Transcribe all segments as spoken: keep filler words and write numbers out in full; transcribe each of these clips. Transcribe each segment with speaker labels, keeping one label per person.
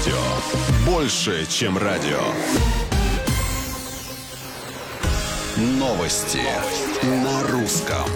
Speaker 1: радио. Больше, чем радио. Новости на русском.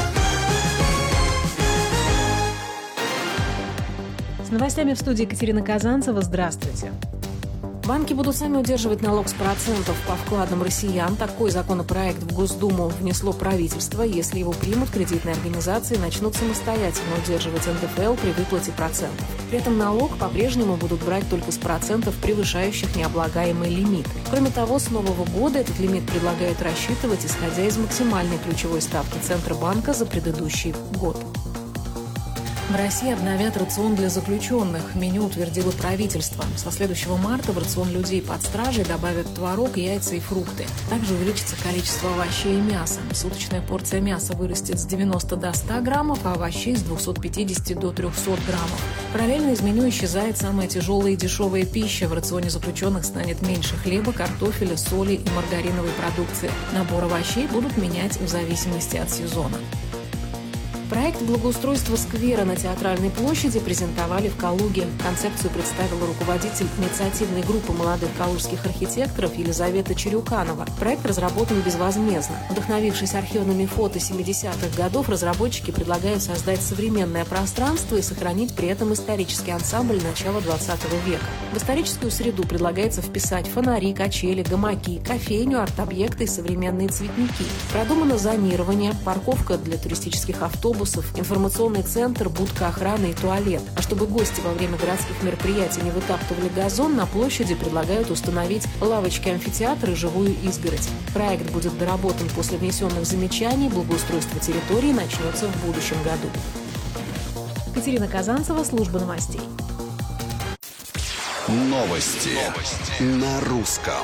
Speaker 2: С новостями в студии Екатерина Казанцева. Здравствуйте. Банки будут сами удерживать налог с процентов по вкладам россиян. Такой законопроект в Госдуму внесло правительство. Если его примут, кредитные организации начнут самостоятельно удерживать эн дэ эф эл при выплате процентов. При этом налог по-прежнему будут брать только с процентов, превышающих необлагаемый лимит. Кроме того, с нового года этот лимит предлагают рассчитывать, исходя из максимальной ключевой ставки Центробанка за предыдущий год. В России обновят рацион для заключенных. Меню утвердило правительство. Со следующего марта в рацион людей под стражей добавят творог, яйца и фрукты. Также увеличится количество овощей и мяса. Суточная порция мяса вырастет с девяноста до ста граммов, а овощей с двухсот пятидесяти до трехсот граммов. Параллельно из меню исчезает самая тяжелая и дешевая пища. В рационе заключенных станет меньше хлеба, картофеля, соли и маргариновой продукции. Набор овощей будут менять в зависимости от сезона. Проект благоустройства сквера на Театральной площади презентовали в Калуге. Концепцию представила руководитель инициативной группы молодых калужских архитекторов Елизавета Чарюканова. Проект разработан безвозмездно. Вдохновившись архивными фото семидесятых годов, разработчики предлагают создать современное пространство и сохранить при этом исторический ансамбль начала двадцатого века. В историческую среду предлагается вписать фонари, качели, гамаки, кофейню, арт-объекты и современные цветники. Продумано зонирование, парковка для туристических автобусов, информационный центр, будка охраны и туалет. А чтобы гости во время городских мероприятий не вытаптывали газон, на площади предлагают установить лавочки-амфитеатр и живую изгородь. Проект будет доработан после внесенных замечаний. Благоустройство территории начнется в будущем году. Екатерина Казанцева, служба новостей.
Speaker 1: Новости, Новости. На русском.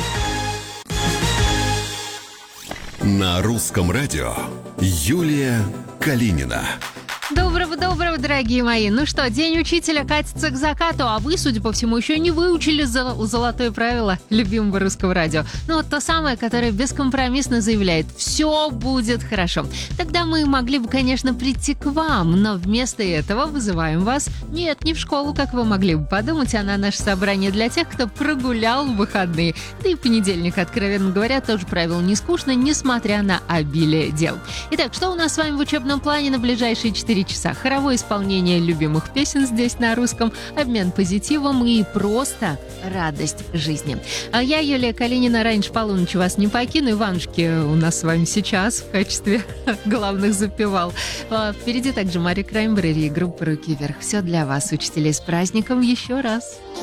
Speaker 1: На русском радио Юлия Калинина.
Speaker 3: Доброго-доброго, дорогие мои. Ну что, День учителя катится к закату, а вы, судя по всему, еще не выучили зол- золотое правило любимого русского радио. Ну вот то самое, которое бескомпромиссно заявляет: все будет хорошо. Тогда мы могли бы, конечно, прийти к вам, но вместо этого вызываем вас, нет, не в школу, как вы могли бы подумать, а на наше собрание для тех, кто прогулял в выходные. Да и понедельник, откровенно говоря, тоже правило не скучно, несмотря на обилие дел. Итак, что у нас с вами в учебном плане на ближайшие четыре часа? Хоровое исполнение любимых песен здесь на русском, обмен позитивом и просто радость жизни. А я, Юлия Калинина, раньше полуночи вас не покину. Иванушки у нас с вами сейчас в качестве главных запевал. А впереди также Мари Краймбрери и группа «Руки вверх». Все для вас, учителей, с праздником еще раз.